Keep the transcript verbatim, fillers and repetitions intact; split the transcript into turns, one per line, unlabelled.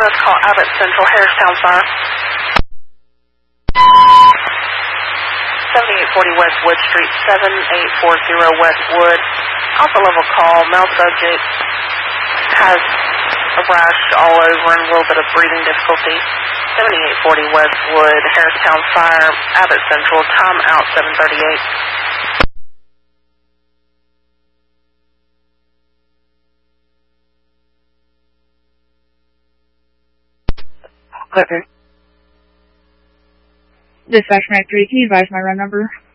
let's call Abbott Central, Harristown Fire. seventy-eight forty West Wood Street, seven eight four zero West Wood. Alpha level call, male subject has a rash all over and a little bit of breathing difficulty. seventy-eight forty West Wood, Harristown Fire, Abbott Central, time out seven thirty-eight.
Okay. Dispatch Mac three, can you advise my run number?